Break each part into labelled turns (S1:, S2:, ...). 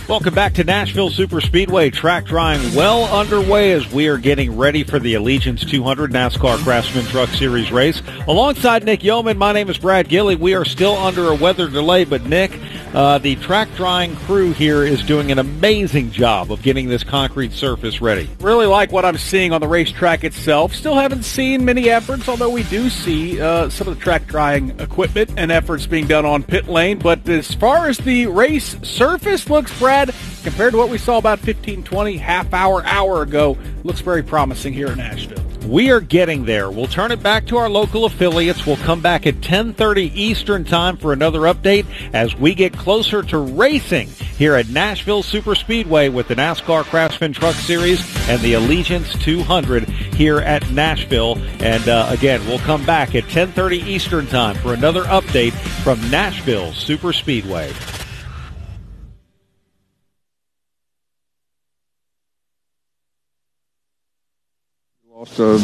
S1: Welcome back to Nashville Superspeedway. Track drying well underway as we are getting ready for the Allegiance 200 NASCAR Craftsman Truck Series race. Alongside Nick Yeoman, my name is Brad Gilley. We are still under a weather delay, but Nick, the track drying crew here is doing an amazing job of getting this concrete surface ready.
S2: Really like what I'm seeing on the racetrack itself. Still haven't seen many efforts, although we do see some of the track drying equipment and efforts being done on pit lane. But as far as the race surface looks, Brad, compared to what we saw about 15, 20, hour ago, looks very promising here in Nashville.
S1: We are getting there. We'll turn it back to our local affiliates. We'll come back at 10:30 Eastern Time for another update as we get closer to racing here at Nashville Superspeedway with the NASCAR Craftsman Truck Series and the Allegiance 200 here at Nashville. And again, we'll come back at 10:30 Eastern Time for another update from Nashville Superspeedway.
S3: Lost a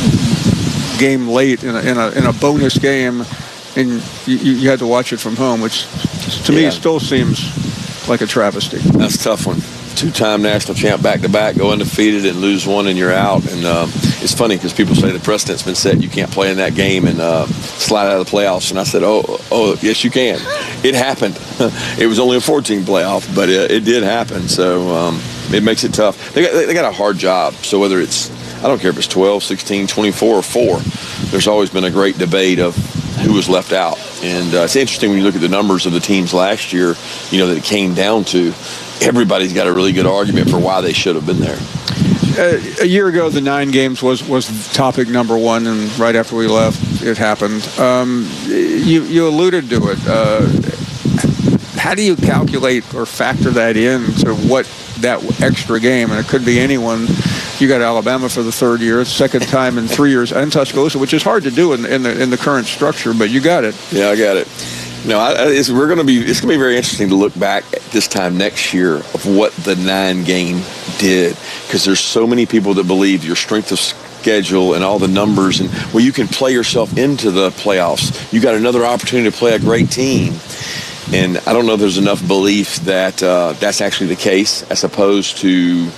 S3: game late in a bonus game, and you had to watch it from home, which to me still seems like a travesty.
S4: That's a tough one. Two-time national champ back-to-back, go undefeated and lose one and you're out. And it's funny because people say the precedent's been set. You can't play in that game and slide out of the playoffs. And I said, oh, yes, you can. It happened. It was only a 14 playoff, but it did happen. So it makes it tough. They got a hard job. So whether it's, I don't care if it's 12, 16, 24, or 4, there's always been a great debate of who was left out. And it's interesting when you look at the numbers of the teams last year, that it came down to. Everybody's got a really good argument for why they should have been there.
S3: A year ago, the 9 games was topic number one, and right after we left, it happened. You alluded to it. How do you calculate or factor that in to what that extra game, and it could be anyone. You got Alabama for the third year, second time in 3 years, and Tuscaloosa, which is hard to do in the current structure, but you got it.
S4: Yeah, I got it. It's going to be very interesting to look back at this time next year of what the 9 game did, because there's so many people that believe your strength of schedule and all the numbers, and you can play yourself into the playoffs. You got another opportunity to play a great team. And I don't know if there's enough belief that that's actually the case, as opposed to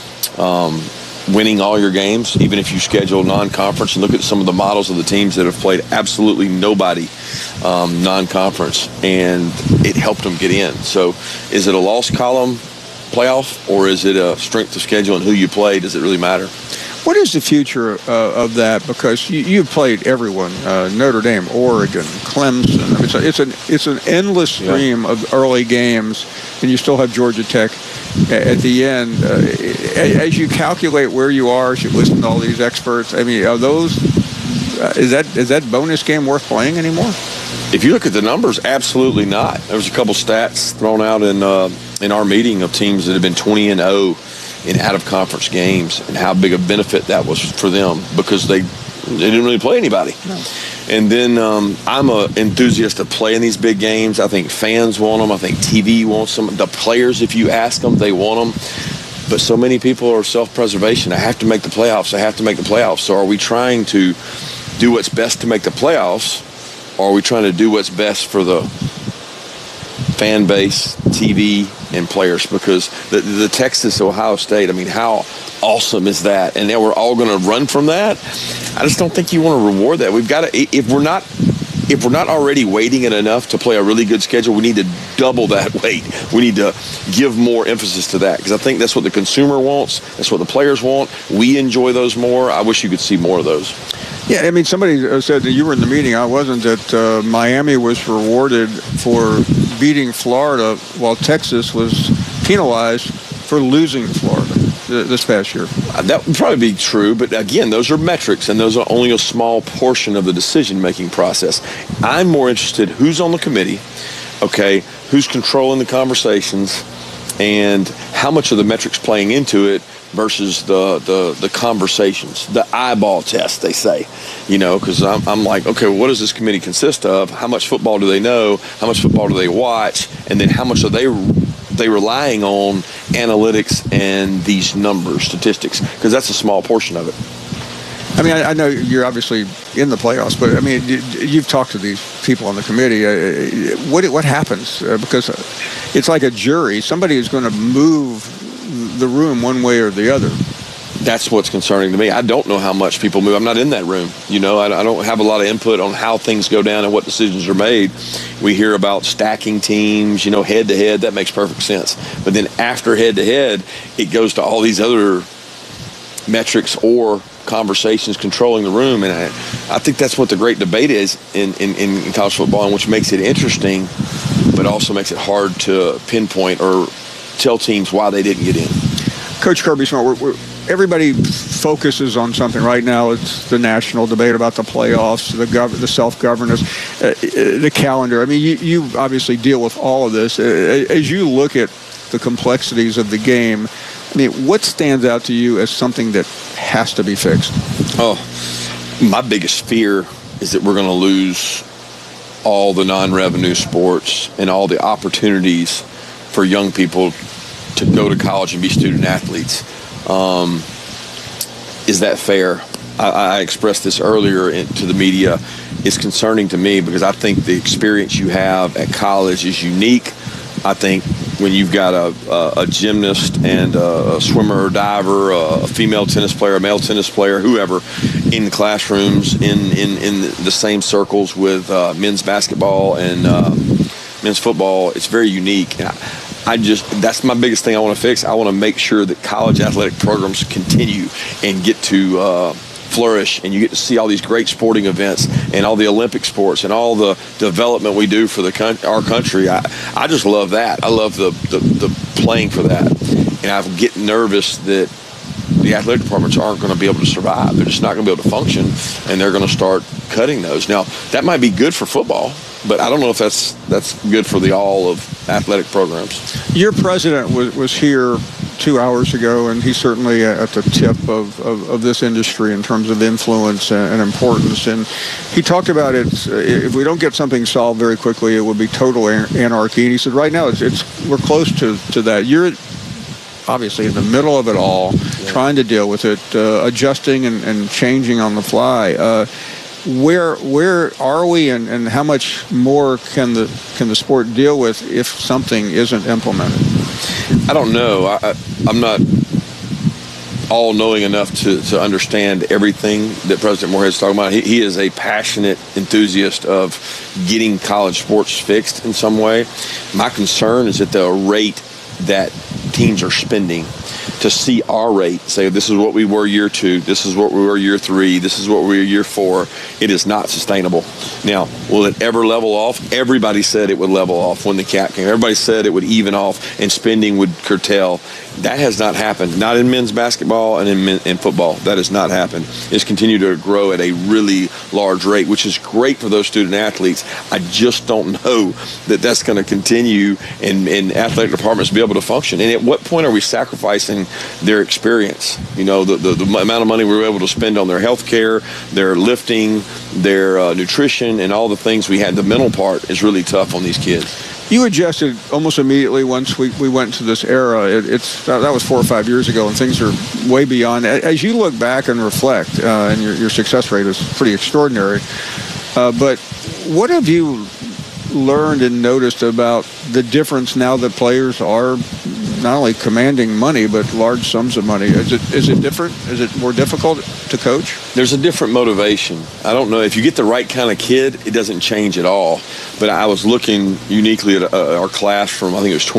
S4: winning all your games, even if you schedule non-conference. And look at some of the models of the teams that have played absolutely nobody non-conference, and it helped them get in. So is it a loss column playoff, or is it a strength of schedule and who you play? Does it really matter?
S3: What is the future of that? Because you've played everyone, Notre Dame, Oregon, Clemson. I mean, it's an endless stream of early games, and you still have Georgia Tech at the end. As you calculate where you are, as you listen to all these experts, I mean, are those is that bonus game worth playing anymore?
S4: If you look at the numbers, absolutely not. There was a couple stats thrown out in our meeting of teams that have been 20-0. In out-of-conference games, and how big a benefit that was for them, because they didn't really play anybody. No. And then I'm an enthusiast of playing these big games. I think fans want them. I think TV wants them. The players, if you ask them, they want them. But so many people are self-preservation. I have to make the playoffs. I have to make the playoffs. So are we trying to do what's best to make the playoffs, or are we trying to do what's best for the fan base, TV, and players? Because the Texas-Ohio State, I mean, how awesome is that? And then we're all going to run from that? I just don't think you want to reward that. We've got to, if we're not already weighting it enough to play a really good schedule, we need to double that weight. We need to give more emphasis to that, because I think that's what the consumer wants. That's what the players want. We enjoy those more. I wish you could see more of those.
S3: Yeah, I mean, somebody said that you were in the meeting. I wasn't. That Miami was rewarded for beating Florida while Texas was penalized for losing Florida this past year.
S4: That would probably be true, but again, those are metrics, and those are only a small portion of the decision-making process. I'm more interested who's on the committee, who's controlling the conversations, and how much of the metrics playing into it versus the conversations, the eyeball test, they say, because I'm like, okay, what does this committee consist of? How much football do they know? How much football do they watch? And then how much are they relying on analytics and these numbers, statistics? Because that's a small portion of it.
S3: I mean, I know you're obviously in the playoffs, but I mean, you've talked to these people on the committee. What happens? Because it's like a jury. Somebody is going to move the room one way or the other.
S4: That's what's concerning to me. I don't know how much people move. I'm not in that room. You know, I don't have a lot of input on how things go down and what decisions are made. We hear about stacking teams, you know, head-to-head. That makes perfect sense. But then after head-to-head, it goes to all these other metrics or conversations controlling the room. And I think that's what the great debate is in college football, and which makes it interesting, but also makes it hard to pinpoint or tell teams why they didn't get in.
S3: Coach Kirby Smart, everybody focuses on something right now. It's the national debate about the playoffs, the self-governance, the calendar. I mean, you obviously deal with all of this. As you look at the complexities of the game, I mean, what stands out to you as something that has to be fixed?
S4: Oh, my biggest fear is that we're going to lose all the non-revenue sports and all the opportunities for young people to go to college and be student athletes. Is that fair? I expressed this earlier to the media. It's concerning to me because I think the experience you have at college is unique. I think when you've got a gymnast and a swimmer or diver, a female tennis player, a male tennis player, whoever, in the classrooms, in the same circles with men's basketball and men's football, it's very unique. That's my biggest thing I want to fix. I want to make sure that college athletic programs continue and get to flourish, and you get to see all these great sporting events and all the Olympic sports and all the development we do for our country. I just love that. I love the playing for that. And I get nervous that the athletic departments aren't going to be able to survive. They're just not going to be able to function, and they're going to start cutting those. Now, that might be good for football, but I don't know if that's good for the all of athletic programs.
S3: Your president was here 2 hours ago, and he's certainly at the tip of this industry in terms of influence and importance. And he talked about it. If we don't get something solved very quickly, it would be total anarchy. And he said, right now, we're close to that. You're obviously in the middle of it all, trying to deal with it, adjusting and changing on the fly. Where are we, and how much more can the sport deal with if something isn't implemented?
S4: I don't know. I'm not all-knowing enough to understand everything that President Moorhead's talking about. He is a passionate enthusiast of getting college sports fixed in some way. My concern is at the rate that teams are spending. To see our rate, say this is what we were year 2, this is what we were year 3, this is what we were year 4, it is not sustainable. Now, will it ever level off? Everybody said it would level off when the cap came. Everybody said it would even off and spending would curtail. That has not happened. Not in men's basketball and in football. That has not happened. It's continued to grow at a really large rate, which is great for those student athletes. I just don't know that that's going to continue and athletic departments be able to function. And at what point are we sacrificing their experience? You know, the amount of money we were able to spend on their health care, their lifting, their nutrition, and all the things we had. The mental part is really tough on these kids.
S3: You adjusted almost immediately once we went to this era. That was 4 or 5 years ago, and things are way beyond. As you look back and reflect, and your success rate is pretty extraordinary, but what have you learned and noticed about the difference now that players are not only commanding money but large sums of money? Is it different? Is it more difficult to coach?
S4: There's a different motivation. I don't know. If you get the right kind of kid, it doesn't change at all. But I was looking uniquely at our class from, I think it was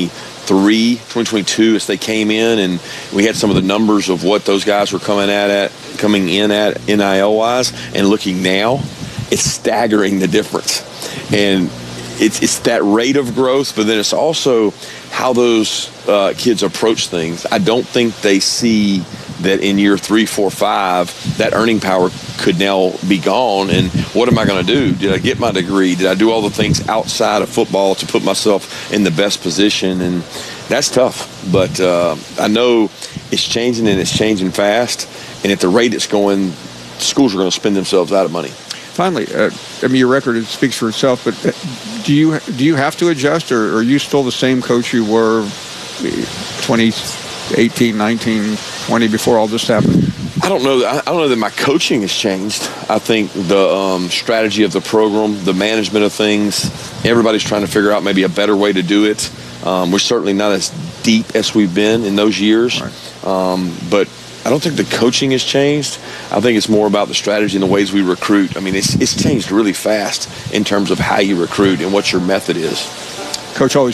S4: 2022 as they came in, and we had some of the numbers of what those guys were coming in at NIL-wise, and looking now, it's staggering the difference. And it's that rate of growth, but then it's also how those kids approach things. I don't think they see that in year 3, 4, 5, that earning power could now be gone. And what am I going to do? Did I get my degree? Did I do all the things outside of football to put myself in the best position? And that's tough. But I know it's changing, and it's changing fast. And at the rate it's going, schools are going to spend themselves out of money.
S3: Finally, I mean, your record speaks for itself, but do you have to adjust, or are you still the same coach you were 2018, 19, 20 before all this happened?
S4: I don't know that my coaching has changed. I think the strategy of the program, the management of things, everybody's trying to figure out maybe a better way to do it. We're certainly not as deep as we've been in those years, but I don't think the coaching has changed. I think it's more about the strategy and the ways we recruit. I mean, it's changed really fast in terms of how you recruit and what your method is.
S3: Coach, always